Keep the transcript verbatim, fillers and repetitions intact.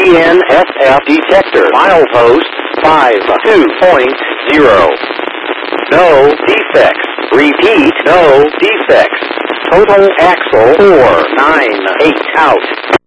D N S F detector. Milepost five two point zero. No defects. Repeat, no defects. Total axle four nine eight out.